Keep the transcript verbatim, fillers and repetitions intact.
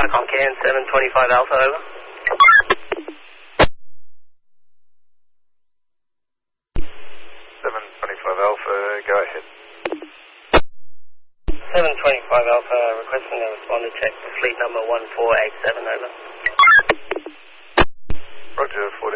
Icon Can, seven twenty-five Alpha, over. seven twenty-five Alpha, go ahead. seven twenty-five Alpha, requesting a responder check for fleet number one four eight seven, over. Roger, four